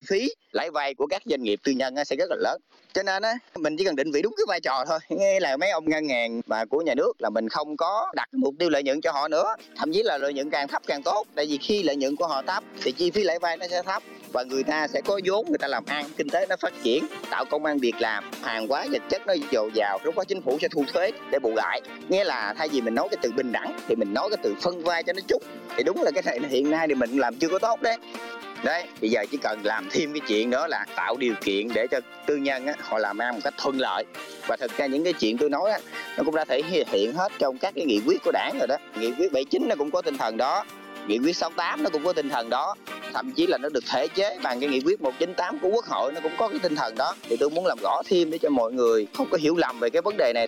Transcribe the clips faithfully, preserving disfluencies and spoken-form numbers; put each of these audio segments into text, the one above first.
phí lãi vay của các doanh nghiệp tư nhân á, sẽ rất là lớn. Cho nên á, mình chỉ cần định vị đúng cái vai trò thôi. Nghe là mấy ông ngân hàng mà của nhà nước là mình không có đặt mục tiêu lợi nhuận cho họ nữa, thậm chí là lợi nhuận càng thấp càng tốt. Tại vì khi lợi nhuận của họ thấp thì chi phí lãi vay nó sẽ thấp và người ta sẽ có vốn, người ta làm ăn, kinh tế nó phát triển, tạo công ăn việc làm, hàng hóa vật chất nó dồi dào, lúc đó chính phủ sẽ thu thuế để bù lại. Nghĩa là thay vì mình nói cái từ bình đẳng thì mình nói cái từ phân vai cho nó chút. Thì đúng là cái này hiện nay thì mình làm chưa có tốt đấy. Đấy, bây giờ chỉ cần làm thêm cái chuyện đó là tạo điều kiện để cho tư nhân á, họ làm ăn một cách thuận lợi. Và thực ra những cái chuyện tôi nói á, nó cũng đã thể hiện hết trong các cái nghị quyết của đảng rồi đó. Nghị quyết bảy mươi chín nó cũng có tinh thần đó, nghị quyết sáu mươi tám nó cũng có tinh thần đó, thậm chí là nó được thể chế bằng cái nghị quyết một trăm chín mươi tám của Quốc hội nó cũng có cái tinh thần đó. Thì tôi muốn làm rõ thêm để cho mọi người không có hiểu lầm về cái vấn đề này.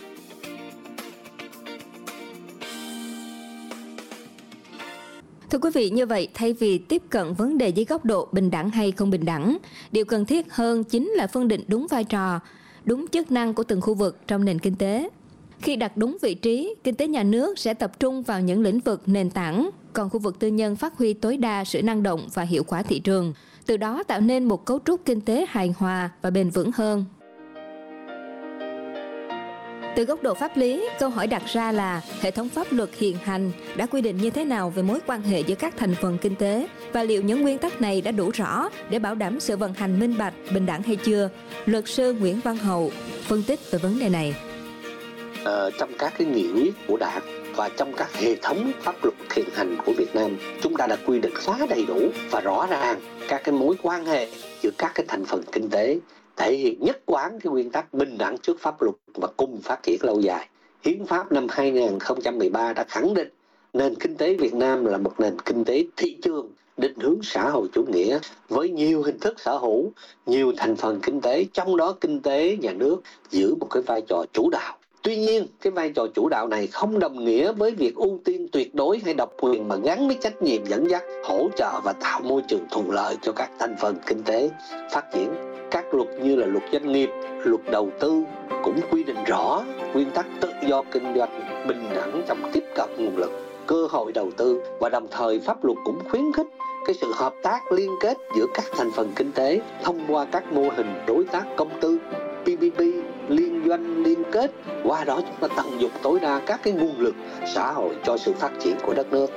Thưa quý vị, như vậy thay vì tiếp cận vấn đề dưới góc độ bình đẳng hay không bình đẳng, điều cần thiết hơn chính là phân định đúng vai trò, đúng chức năng của từng khu vực trong nền kinh tế. Khi đặt đúng vị trí, kinh tế nhà nước sẽ tập trung vào những lĩnh vực nền tảng, còn khu vực tư nhân phát huy tối đa sự năng động và hiệu quả thị trường, từ đó tạo nên một cấu trúc kinh tế hài hòa và bền vững hơn. Từ góc độ pháp lý, câu hỏi đặt ra là hệ thống pháp luật hiện hành đã quy định như thế nào về mối quan hệ giữa các thành phần kinh tế và liệu những nguyên tắc này đã đủ rõ để bảo đảm sự vận hành minh bạch, bình đẳng hay chưa? Luật sư Nguyễn Văn Hậu phân tích về vấn đề này. Ờ, trong các cái nghị quyết của Đảng và trong các hệ thống pháp luật hiện hành của Việt Nam, chúng ta đã quy định khá đầy đủ và rõ ràng các cái mối quan hệ giữa các cái thành phần kinh tế, thể hiện nhất quán cái nguyên tắc bình đẳng trước pháp luật và cùng phát triển lâu dài. Hiến pháp năm hai nghìn không trăm mười ba đã khẳng định nền kinh tế Việt Nam là một nền kinh tế thị trường định hướng xã hội chủ nghĩa với nhiều hình thức sở hữu, nhiều thành phần kinh tế, trong đó kinh tế nhà nước giữ một cái vai trò chủ đạo. Tuy nhiên, cái vai trò chủ đạo này không đồng nghĩa với việc ưu tiên tuyệt đối hay độc quyền, mà gắn với trách nhiệm dẫn dắt, hỗ trợ và tạo môi trường thuận lợi cho các thành phần kinh tế phát triển. Các luật như là luật doanh nghiệp, luật đầu tư cũng quy định rõ nguyên tắc tự do kinh doanh, bình đẳng trong tiếp cận nguồn lực, cơ hội đầu tư, và đồng thời pháp luật cũng khuyến khích cái sự hợp tác liên kết giữa các thành phần kinh tế thông qua các mô hình đối tác công tư, pê pê pê, liên doanh liên kết. Qua đó chúng ta tận dụng tối đa các cái nguồn lực xã hội cho sự phát triển của đất nước.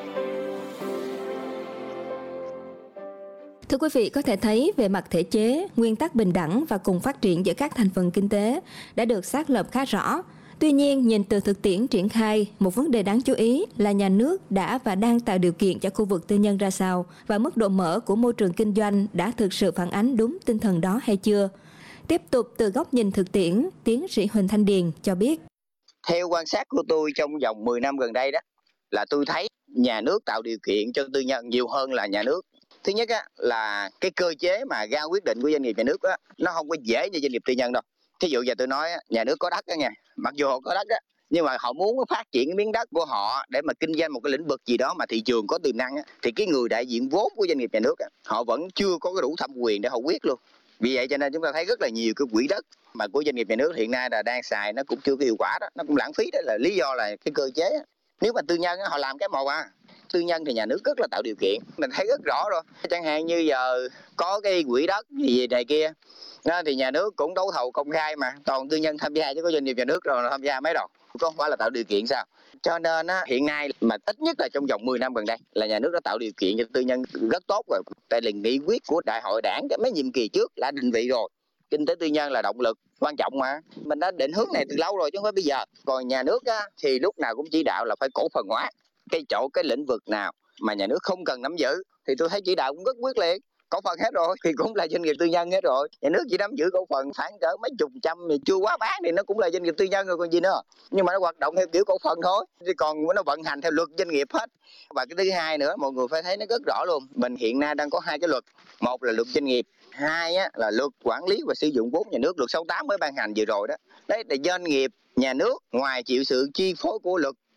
Thưa quý vị, có thể thấy về mặt thể chế, nguyên tắc bình đẳng và cùng phát triển giữa các thành phần kinh tế đã được xác lập khá rõ. Tuy nhiên, nhìn từ thực tiễn triển khai, một vấn đề đáng chú ý là nhà nước đã và đang tạo điều kiện cho khu vực tư nhân ra sao và mức độ mở của môi trường kinh doanh đã thực sự phản ánh đúng tinh thần đó hay chưa. Tiếp tục từ góc nhìn thực tiễn, tiến sĩ Huỳnh Thanh Điền cho biết. Theo quan sát của tôi trong vòng mười năm gần đây đó, là tôi thấy nhà nước tạo điều kiện cho tư nhân nhiều hơn là nhà nước. Thứ nhất á, là cái cơ chế mà ra quyết định của doanh nghiệp nhà nước á, nó không có dễ như doanh nghiệp tư nhân đâu. Thí dụ giờ tôi nói á, nhà nước có đất đó nha, mặc dù họ có đất đó, nhưng mà họ muốn phát triển cái miếng đất của họ để mà kinh doanh một cái lĩnh vực gì đó mà thị trường có tiềm năng á, thì cái người đại diện vốn của doanh nghiệp nhà nước á, họ vẫn chưa có cái đủ thẩm quyền để họ quyết luôn. Vì vậy cho nên chúng ta thấy rất là nhiều cái quỹ đất mà của doanh nghiệp nhà nước hiện nay là đang xài nó cũng chưa có hiệu quả đó, nó cũng lãng phí. Đó là lý do là cái cơ chế á. Nếu mà tư nhân á, họ làm cái một à, tư nhân thì nhà nước rất là tạo điều kiện, mình thấy rất rõ rồi. Chẳng hạn như giờ có cái quỹ đất gì, gì này kia đó, thì nhà nước cũng đấu thầu công khai mà, toàn tư nhân tham gia chứ có doanh nghiệp nhà nước rồi tham gia mấy đâu, có không phải là tạo điều kiện sao? Cho nên á, hiện nay mà ít nhất là trong vòng mười năm gần đây là nhà nước đã tạo điều kiện cho tư nhân rất tốt rồi. Tại là nghị quyết của đại hội đảng mấy nhiệm kỳ trước đã định vị rồi, kinh tế tư nhân là động lực quan trọng mà, mình đã định hướng này từ lâu rồi chứ không phải bây giờ. Còn nhà nước á, thì lúc nào cũng chỉ đạo là phải cổ phần hóa cái chỗ cái lĩnh vực nào mà nhà nước không cần nắm giữ thì tôi thấy chỉ đạo cũng rất quyết liệt. Cổ phần hết rồi thì cũng là doanh nghiệp tư nhân hết rồi, nhà nước chỉ nắm giữ cổ phần khoảng cỡ mấy chục trăm thì chưa quá bán thì nó cũng là doanh nghiệp tư nhân rồi còn gì nữa, nhưng mà nó hoạt động theo kiểu cổ phần thôi, chứ còn nó vận hành theo luật doanh nghiệp hết. Và cái thứ hai nữa, mọi người phải thấy nó rất rõ luôn, mình hiện nay đang có hai cái luật, một là luật doanh nghiệp, hai á, là luật quản lý và sử dụng vốn nhà nước, luật sáu mươi tám mới ban hành vừa rồi đó. Đấy là doanh nghiệp nhà nước ngoài chịu sự chi phối của luật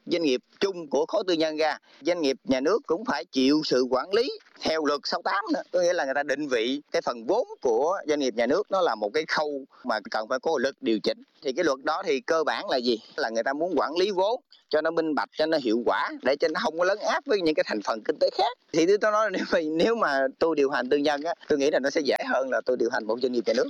doanh nghiệp chung của khối tư nhân ra, doanh nghiệp nhà nước cũng phải chịu sự quản lý theo luật sáu tám nữa. Có nghĩa là người ta định vị cái phần vốn của doanh nghiệp nhà nước nó là một cái khâu mà cần phải có lực điều chỉnh. Thì cái luật đó thì cơ bản là gì? Là người ta muốn quản lý vốn cho nó minh bạch, cho nó hiệu quả, để cho nó không có lấn áp với những cái thành phần kinh tế khác. Thì tôi nói nếu mà, nếu mà tôi điều hành tư nhân á, tôi nghĩ là nó sẽ dễ hơn là tôi điều hành một doanh nghiệp nhà nước.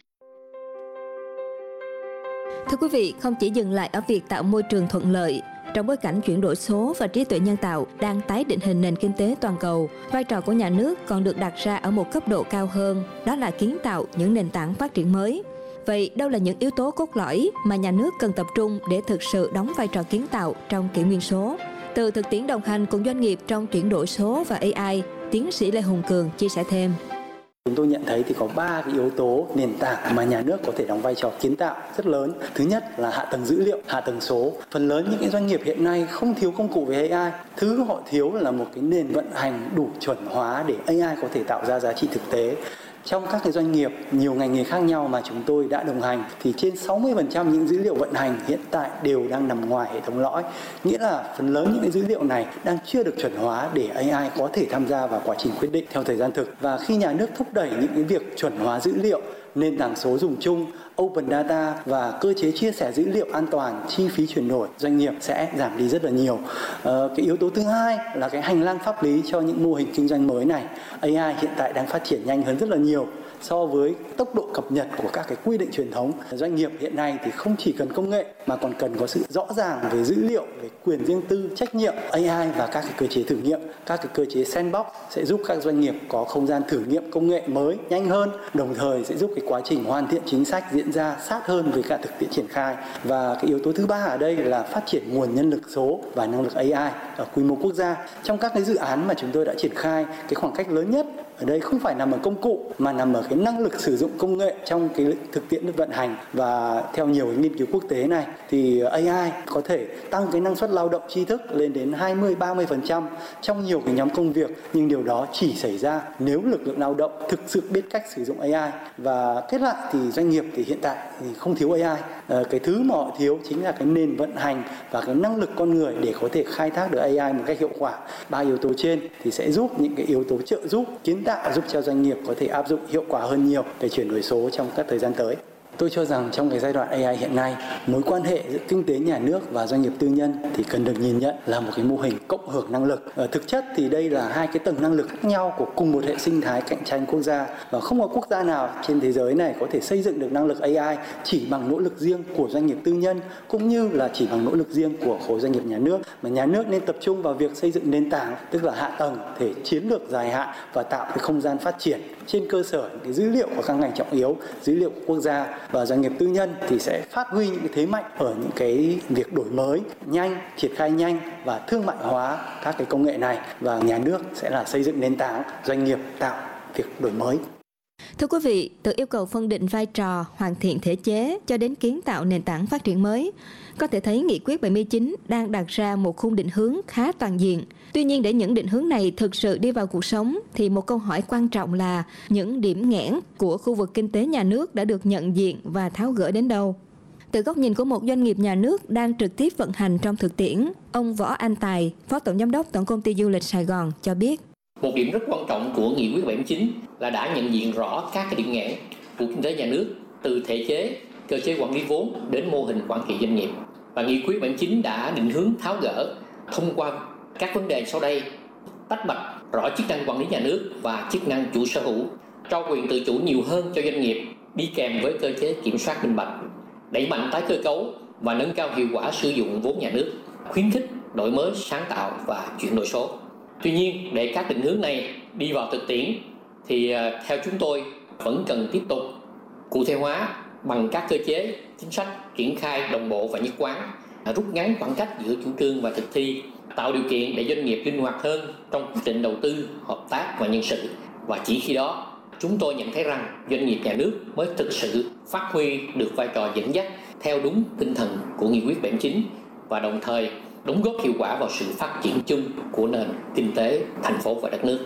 Thưa quý vị, không chỉ dừng lại ở việc tạo môi trường thuận lợi, trong bối cảnh chuyển đổi số và trí tuệ nhân tạo đang tái định hình nền kinh tế toàn cầu, vai trò của nhà nước còn được đặt ra ở một cấp độ cao hơn, đó là kiến tạo những nền tảng phát triển mới. Vậy đâu là những yếu tố cốt lõi mà nhà nước cần tập trung để thực sự đóng vai trò kiến tạo trong kỷ nguyên số? Từ thực tiễn đồng hành cùng doanh nghiệp trong chuyển đổi số và a i, tiến sĩ Lê Hùng Cường chia sẻ thêm. Chúng tôi nhận thấy thì có ba cái yếu tố nền tảng mà nhà nước có thể đóng vai trò kiến tạo rất lớn. Thứ nhất là hạ tầng dữ liệu, hạ tầng số. Phần lớn những cái doanh nghiệp hiện nay không thiếu công cụ về a i. Thứ họ thiếu là một cái nền vận hành đủ chuẩn hóa để a i có thể tạo ra giá trị thực tế. Trong các cái doanh nghiệp nhiều ngành nghề khác nhau mà chúng tôi đã đồng hành thì trên sáu mươi phần trăm những dữ liệu vận hành hiện tại đều đang nằm ngoài hệ thống lõi. Nghĩa là phần lớn những cái dữ liệu này đang chưa được chuẩn hóa để a i có thể tham gia vào quá trình quyết định theo thời gian thực. Và khi nhà nước thúc đẩy những cái việc chuẩn hóa dữ liệu, nền tảng số dùng chung, open data và cơ chế chia sẻ dữ liệu an toàn, chi phí chuyển đổi, doanh nghiệp sẽ giảm đi rất là nhiều. Ờ, cái yếu tố thứ hai là cái hành lang pháp lý cho những mô hình kinh doanh mới này. a i hiện tại đang phát triển nhanh hơn rất là nhiều so với tốc độ cập nhật của các cái quy định truyền thống. Doanh nghiệp hiện nay thì không chỉ cần công nghệ mà còn cần có sự rõ ràng về dữ liệu, về quyền riêng tư, trách nhiệm. a i và các cái cơ chế thử nghiệm, các cái cơ chế sandbox sẽ giúp các doanh nghiệp có không gian thử nghiệm công nghệ mới nhanh hơn, đồng thời sẽ giúp cái quá trình hoàn thiện chính sách diễn ra sát hơn với cả thực tiễn triển khai. Và cái yếu tố thứ ba ở đây là phát triển nguồn nhân lực số và năng lực a i ở quy mô quốc gia. Trong các cái dự án mà chúng tôi đã triển khai, cái khoảng cách lớn nhất ở đây không phải nằm ở công cụ mà nằm ở cái năng lực sử dụng công nghệ trong cái thực tiễn vận hành. Và theo nhiều cái nghiên cứu quốc tế này thì a i có thể tăng cái năng suất lao động tri thức lên đến hai mươi đến ba mươi phần trăm trong nhiều cái nhóm công việc, nhưng điều đó chỉ xảy ra nếu lực lượng lao động thực sự biết cách sử dụng a i. Và kết lại thì doanh nghiệp thì hiện tại thì không thiếu a i. À, cái thứ mà họ thiếu chính là cái nền vận hành và cái năng lực con người để có thể khai thác được a i một cách hiệu quả. Ba yếu tố trên thì sẽ giúp những cái yếu tố trợ giúp kiến tạo, giúp cho doanh nghiệp có thể áp dụng hiệu quả hơn nhiều về chuyển đổi số trong các thời gian tới. Tôi cho rằng trong cái giai đoạn a i hiện nay, mối quan hệ giữa kinh tế nhà nước và doanh nghiệp tư nhân thì cần được nhìn nhận là một cái mô hình cộng hưởng năng lực. Ở thực chất thì đây là hai cái tầng năng lực khác nhau của cùng một hệ sinh thái cạnh tranh quốc gia, và không có quốc gia nào trên thế giới này có thể xây dựng được năng lực a i chỉ bằng nỗ lực riêng của doanh nghiệp tư nhân cũng như là chỉ bằng nỗ lực riêng của khối doanh nghiệp nhà nước, mà nhà nước nên tập trung vào việc xây dựng nền tảng, tức là hạ tầng thể chiến lược dài hạn và tạo cái không gian phát triển trên cơ sở những cái dữ liệu của các ngành trọng yếu, dữ liệu của quốc gia. Và doanh nghiệp tư nhân thì sẽ phát huy những cái thế mạnh ở những cái việc đổi mới nhanh, triển khai nhanh và thương mại hóa các cái công nghệ này, và nhà nước sẽ là xây dựng nền tảng, doanh nghiệp tạo việc đổi mới. Thưa quý vị, từ yêu cầu phân định vai trò, hoàn thiện thể chế cho đến kiến tạo nền tảng phát triển mới, có thể thấy Nghị quyết bảy mươi chín đang đặt ra một khung định hướng khá toàn diện. Tuy nhiên, để những định hướng này thực sự đi vào cuộc sống thì một câu hỏi quan trọng là những điểm nghẽn của khu vực kinh tế nhà nước đã được nhận diện và tháo gỡ đến đâu? Từ góc nhìn của một doanh nghiệp nhà nước đang trực tiếp vận hành trong thực tiễn, ông Võ Anh Tài, Phó Tổng Giám đốc Tổng Công ty Du lịch Sài Gòn cho biết. Một điểm rất quan trọng của Nghị quyết bảy mươi chín là đã nhận diện rõ các cái điểm nghẽn của kinh tế nhà nước, từ thể chế, cơ chế quản lý vốn đến mô hình quản trị doanh nghiệp. Và Nghị quyết bảy mươi chín đã định hướng tháo gỡ thông qua các vấn đề sau đây: tách bạch rõ chức năng quản lý nhà nước và chức năng chủ sở hữu, trao quyền tự chủ nhiều hơn cho doanh nghiệp đi kèm với cơ chế kiểm soát minh bạch, đẩy mạnh tái cơ cấu và nâng cao hiệu quả sử dụng vốn nhà nước, khuyến khích đổi mới, sáng tạo và chuyển đổi số. Tuy nhiên, để các định hướng này đi vào thực tiễn thì theo chúng tôi vẫn cần tiếp tục cụ thể hóa bằng các cơ chế, chính sách triển khai đồng bộ và nhất quán, rút ngắn khoảng cách giữa chủ trương và thực thi, tạo điều kiện để doanh nghiệp linh hoạt hơn trong quyết định đầu tư, hợp tác và nhân sự. Và chỉ khi đó, chúng tôi nhận thấy rằng doanh nghiệp nhà nước mới thực sự phát huy được vai trò dẫn dắt theo đúng tinh thần của Nghị quyết bảy mươi chín và đồng thời đóng góp hiệu quả vào sự phát triển chung của nền kinh tế, thành phố và đất nước.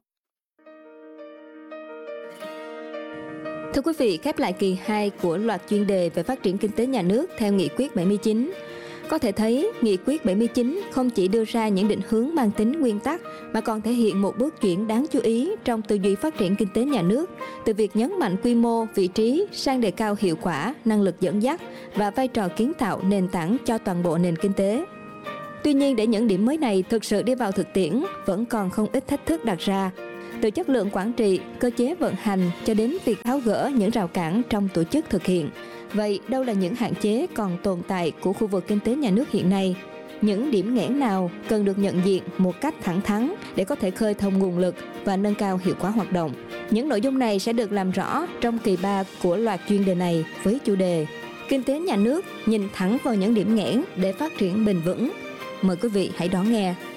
Thưa quý vị, khép lại kỳ hai của loạt chuyên đề về phát triển kinh tế nhà nước theo Nghị quyết bảy mươi chín. Có thể thấy, Nghị quyết bảy mươi chín không chỉ đưa ra những định hướng mang tính nguyên tắc mà còn thể hiện một bước chuyển đáng chú ý trong tư duy phát triển kinh tế nhà nước, từ việc nhấn mạnh quy mô, vị trí sang đề cao hiệu quả, năng lực dẫn dắt và vai trò kiến tạo nền tảng cho toàn bộ nền kinh tế. Tuy nhiên, để những điểm mới này thực sự đi vào thực tiễn, vẫn còn không ít thách thức đặt ra. Từ chất lượng quản trị, cơ chế vận hành cho đến việc tháo gỡ những rào cản trong tổ chức thực hiện. Vậy đâu là những hạn chế còn tồn tại của khu vực kinh tế nhà nước hiện nay? Những điểm nghẽn nào cần được nhận diện một cách thẳng thắn để có thể khơi thông nguồn lực và nâng cao hiệu quả hoạt động? Những nội dung này sẽ được làm rõ trong kỳ ba của loạt chuyên đề này với chủ đề Kinh tế nhà nước nhìn thẳng vào những điểm nghẽn để phát triển bền vững. Mời quý vị hãy đón nghe.